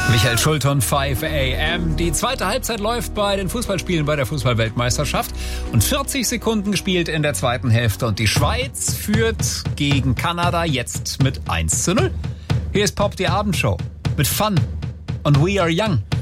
Michael Schulton, 5 AM. Die zweite Halbzeit läuft bei den Fußballspielen bei der Fußballweltmeisterschaft. Und 40 Sekunden gespielt in der zweiten Hälfte. Und die Schweiz führt gegen Kanada jetzt mit 1:0. Hier ist Pop, die Abendshow. Mit Fun und We Are Young.